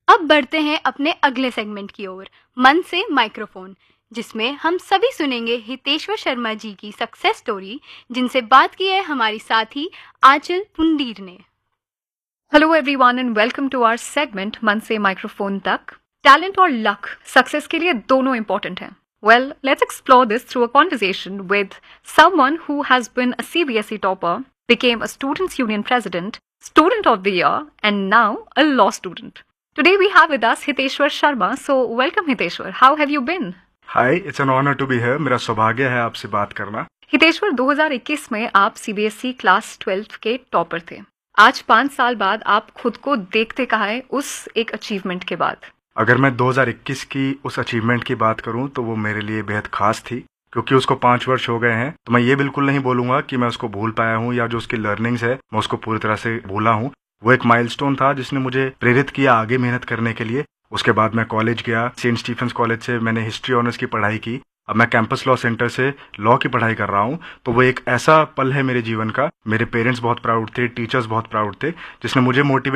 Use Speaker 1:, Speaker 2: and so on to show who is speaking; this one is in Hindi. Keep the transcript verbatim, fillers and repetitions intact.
Speaker 1: अब बढ़ते हैं अपने अगले सेगमेंट की ओर, मन से माइक्रोफोन, जिसमें हम सभी सुनेंगे हितेश्वर शर्मा जी की सक्सेस स्टोरी, जिनसे बात की है हमारी साथी आंचल पुंडीर ने।
Speaker 2: Hello everyone and welcome to our segment मन से माइक्रोफोन तक। टैलेंट और लक सक्सेस के लिए दोनों इंपॉर्टेंट हैं। Well, let's explore this through a conversation with someone who has been a CBSE topper, became a students union president, student of the year, and now a law student. Today we have with us Hiteshwar Sharma. So welcome Hiteshwar. How have you been?
Speaker 3: Hi, it's an honour to be here. मेरा सौभाग्य है आपसे बात करना।
Speaker 2: हितेश्वर, दो हज़ार इक्कीस में आप सीबीएसई क्लास ट्वेल्थ के टॉपर थे। आज पांच साल बाद आप खुद को देखते कहाँ है उस एक अचीवमेंट के बाद?
Speaker 3: अगर मैं दो हज़ार इक्कीस की उस अचीवमेंट की बात करूं तो वो मेरे लिए बेहद खास थी, क्योंकि उसको पांच वर्ष हो गए हैं। तो मैं ये बिल्कुल नहीं बोलूंगा कि मैं उसको भूल पाया हूं या जो उसकी लर्निंग्स है मैं उसको पूरी तरह से भूला हूं। वो एक माइलस्टोन था जिसने मुझे प्रेरित किया आगे मेहनत करने के लिए। उसके बाद मैं कॉलेज गया, सेंट स्टीफेंस कॉलेज से मैंने हिस्ट्री ऑनर्स की पढ़ाई की। अब मैं कैंपस लॉ सेंटर से लॉ की पढ़ाई कर रहा हूं। तो वो एक ऐसा पल है मेरे जीवन का। मेरे पेरेंट्स बहुत प्राउड थे, टीचर्स बहुत प्राउड थे, जिसने मुझे मोटिवेट